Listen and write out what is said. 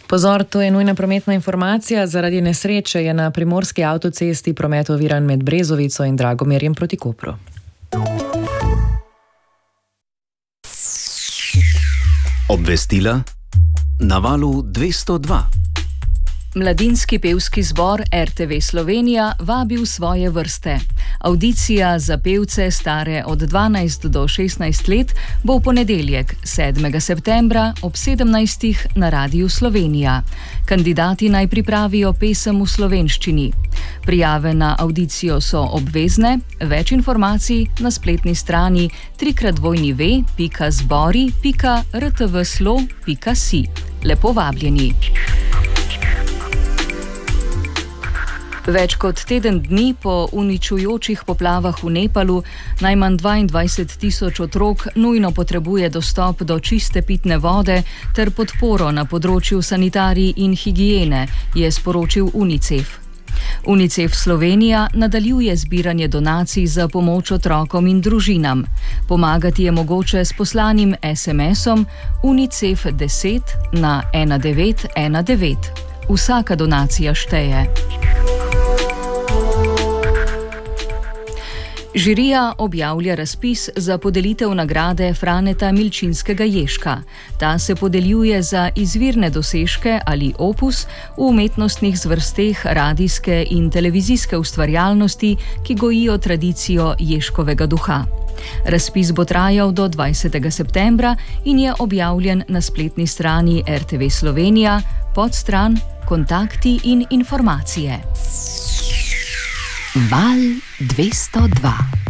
Pozor, to je nujna prometna informacija. Zaradi nesreče je na primorski avtocesti promet oviran med Brezovico in Dragomerjem proti Kopru. Obvestila na valu 202. Mladinski pevski zbor RTV Slovenija vabi v svoje vrste. Avdicija za pevce stare od 12 do 16 let bo v ponedeljek, 7. septembra ob 17. na Radiu Slovenija. Kandidati naj pripravijo pesem v slovenščini. Prijave na avdicijo so obvezne, več informacij na spletni strani www.zbori.rtvslo.si. Lepo vabljeni. Več kot teden dni po uničujočih poplavah v Nepalu najmanj 22.000 otrok nujno potrebuje dostop do čiste pitne vode ter podporo na področju sanitarij in higiene, je sporočil UNICEF. UNICEF Slovenija nadaljuje zbiranje donacij za pomoč otrokom in družinam. Pomagati je mogoče s poslanim SMS-om UNICEF 10 na 1919. Vsaka donacija šteje. Žirija objavlja razpis za podelitev nagrade Franeta Milčinskega Ježka. Ta se podeljuje za izvirne dosežke ali opus v umetnostnih zvrsteh radijske in televizijske ustvarjalnosti, ki gojijo tradicijo Ježkovega duha. Razpis bo trajal do 20. septembra in je objavljen na spletni strani RTV Slovenija, podstran Kontakti in informacije. Val 202.